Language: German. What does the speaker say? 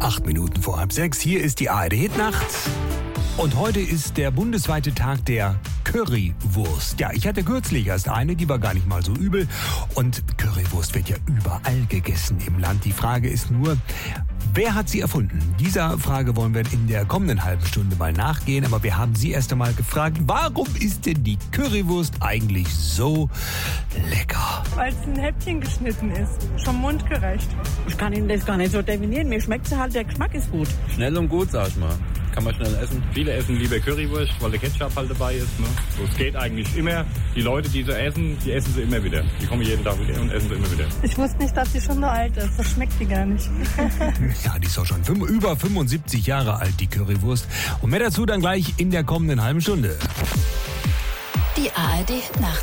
8 Minuten vor 5:30. Hier ist die ARD-Hitnacht. Und heute ist der bundesweite Tag der Currywurst. Ja, ich hatte kürzlich erst eine, die war gar nicht mal so übel. Und Currywurst wird ja überall gegessen im Land. Die Frage ist nur, wer hat sie erfunden? Dieser Frage wollen wir in der kommenden halben Stunde mal nachgehen. Aber wir haben Sie erst einmal gefragt, warum ist denn die Currywurst eigentlich so lecker? Weil es in Häppchen geschnitten ist, schon mundgerecht. Ich kann Ihnen das gar nicht so definieren. Mir schmeckt sie halt, der Geschmack ist gut. Schnell und gut, sag ich mal. Kann man schnell essen. Viele essen lieber Currywurst, weil der Ketchup halt dabei ist. Ne? So, es geht eigentlich immer. Die Leute, die sie essen, die essen sie immer wieder. Die kommen jeden Tag wieder und essen sie immer wieder. Ich wusste nicht, dass sie schon so alt ist. Das schmeckt die gar nicht. Ja, die ist doch schon über 75 Jahre alt, die Currywurst. Und mehr dazu dann gleich in der kommenden halben Stunde. Die ARD-Hitnacht.